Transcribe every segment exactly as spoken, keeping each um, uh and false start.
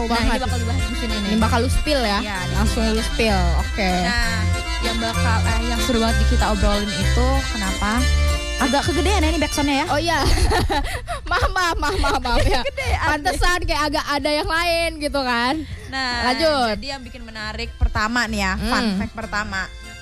Nah, banget. ini bakal dibahas di sini nih. Ini bakal lu spill ya? Iya, di Langsung lu spill. Oke. Nah, yang bakal eh, yang seru banget di kita obrolin itu kenapa? Agak kegedean ya ini backsoundnya ya. Oh iya. maaf, maaf, maaf, maaf, maaf ya. Kegedean. Pantesan kayak agak ada yang lain gitu kan. Nah, lanjut. Jadi yang bikin menarik pertama nih ya, Hmm. fun fact pertama.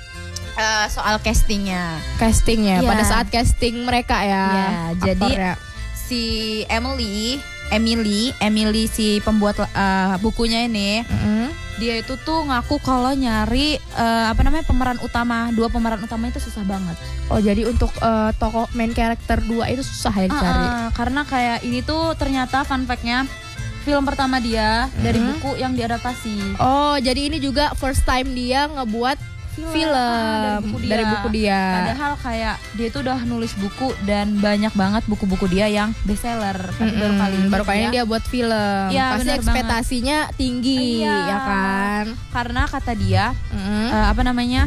Eh, soal castingnya. Castingnya Iya. pada saat casting mereka ya. Iya, jadi aktornya. si Emily, Emily, Emily si pembuat eh, bukunya ini, Mm-mm. dia itu tuh ngaku kalau nyari eh, apa namanya pemeran utama, dua pemeran utama itu susah banget. Oh jadi untuk eh, tokoh main karakter dua itu susah ya dicari. Ah, ah, karena kayak ini tuh ternyata fun fact-nya film pertama dia dari Mhm. buku yang diadaptasi. Oh jadi ini juga first time dia ngebuat film, Ah, dari buku dia. dari buku dia. Padahal kayak dia tuh udah nulis buku dan banyak banget buku-buku dia yang bestseller. Tapi Mm-mm, baru kali ini baru kali ini dia, dia buat film. Iya, Pasti bener ekspektasinya tinggi Iya. ya kan. karena kata dia Mm-mm. eh, apa namanya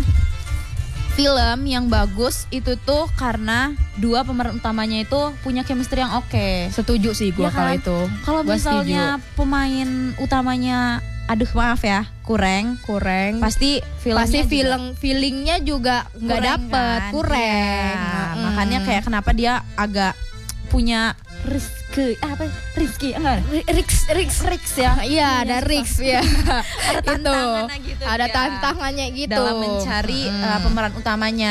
film yang bagus itu tuh karena dua pemeran utamanya itu punya chemistry yang oke. Setuju sih Iya gua kalau kan? itu. Kalau Gua misalnya pemain utamanya, aduh maaf ya, kurang, kurang. pasti filmnya Pasti juga feeling feelingnya juga nggak kurang dapet, kan? kurang. Iya, Mm-mm. makanya kayak kenapa dia agak punya riski, apa riski enggak? Riks, Riks, Riks ya. Iya, ada susah. Riks ya. Ada Itu. tantangannya gitu. Ada dia. tantangannya gitu. dalam mencari Mm. uh, pemeran utamanya.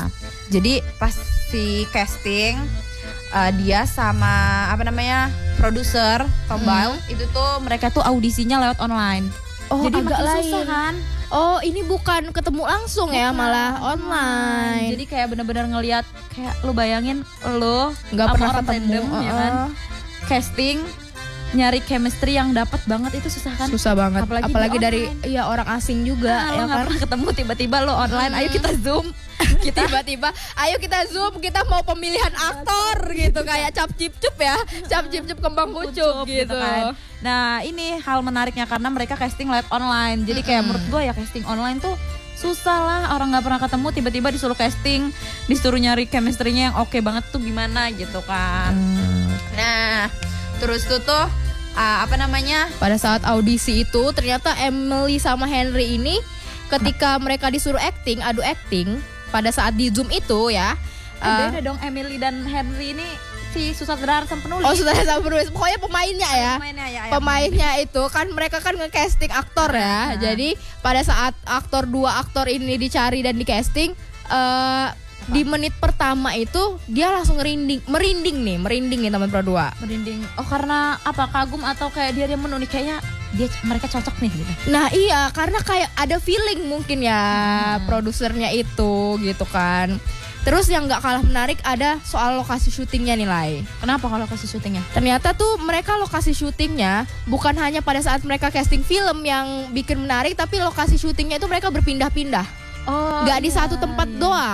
Jadi pas si casting uh, dia sama apa namanya produser Tombal itu tuh mereka tuh audisinya lewat online. Oh, Jadi agak makin lain. susah kan? Oh, ini bukan ketemu langsung ya, Bukan, malah online. Jadi kayak bener-bener ngelihat kayak lu bayangin lo nggak sama pernah orang ketemu. random, ya kan? uh-uh. Casting nyari chemistry yang dapat banget itu susah kan? Susah banget. Apalagi Apalagi, di dari online. ya orang asing juga Nah, ya lo nggak kan. pernah ketemu tiba-tiba lo online, ayo kita zoom. Kita tiba-tiba, ayo kita zoom, kita mau pemilihan aktor gitu kayak cap cip cup ya, cap cip cup kembang kucup gitu. kan. Nah ini hal menariknya karena mereka casting live online. Jadi kayak Mm-mm. menurut gue ya casting online tuh susah lah, orang nggak pernah ketemu tiba-tiba disuruh casting, disuruh nyari chemistry-nya yang oke banget tuh gimana gitu kan. Hmm. Nah terus tuh tuh uh, apa namanya? Pada saat audisi itu ternyata Emily sama Henry ini ketika mereka disuruh acting, adu acting pada saat di Zoom itu ya. Eh, uh, beda dong Emily dan Henry ini si sutradara sama penulis. oh sudah sama penulis, pokoknya pemainnya ya. Pemainnya ya, ya. Pemainnya itu kan mereka kan nge-casting aktor ya. Nah. Jadi pada saat aktor dua aktor ini dicari dan di-casting eh di menit pertama itu dia langsung merinding, merinding nih, merinding nih teman Pro dua. Merinding. Oh karena apa, kagum atau kayak dia dia menurut kayaknya dia mereka cocok nih gitu. Nah iya, karena kayak ada feeling mungkin ya Hmm. produsernya itu gitu kan. Terus yang gak kalah menarik ada soal lokasi syutingnya nih Lai. Kenapa kalau kasih syutingnya? Ternyata tuh mereka lokasi syutingnya bukan hanya pada saat mereka casting film yang bikin menarik, tapi lokasi syutingnya itu mereka berpindah-pindah. Oh, Gak di iya, satu tempat iya. doang.